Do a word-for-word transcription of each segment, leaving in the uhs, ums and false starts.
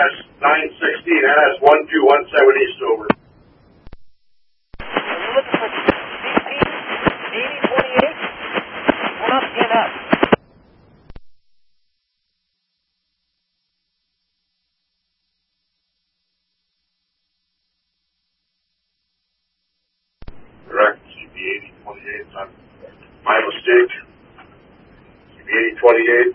nine sixteen, N S one two one seven East over. Are you looking for C P eighty twenty-eight? We're not picking up. Correct, C P eighty twenty-eight. My mistake. C P eighty twenty-eight.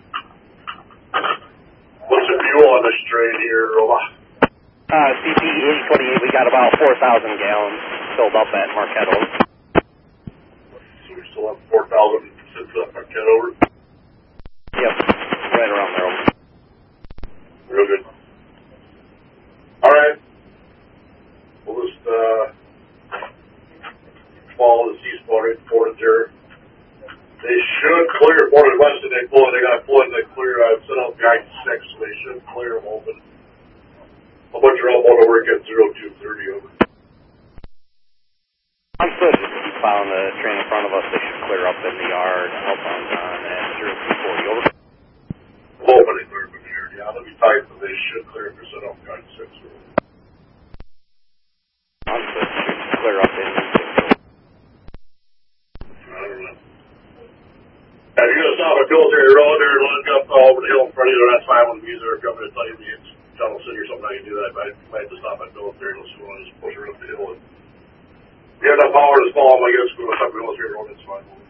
What's the fuel on this train here, Roma? Uh, C P eighty twenty-eight, we got about four thousand gallons filled up at Marquette Over. So we still have four thousand since that Marquette Over? Yep, right around there. Over. Real good. Alright. We'll just, uh, follow the C-spot right forward there. They should clear Port and West, and they pull it. They got to pull it and they clear. I've set out guide six, so they should clear them open. How about your elbow to work at zero two thirty over? I'm good. Just keep following the train in front of us. They should clear up in the yard. Outbound on at zero two forty over. Open and clear from here. Yeah, they'll be tight, but they should clear if they're set out guide six. I'm good. Should clear up in six. I don't know. If you're going to stop at Military Road there and look up uh, over the hill in front of you, that's fine when the music are coming to tell you it's Tunnel City or something. I can do that, but I might have to stop at Military Road, so I just push her up the hill. And if you have enough power to follow them, I guess, go up Military Road, it's fine.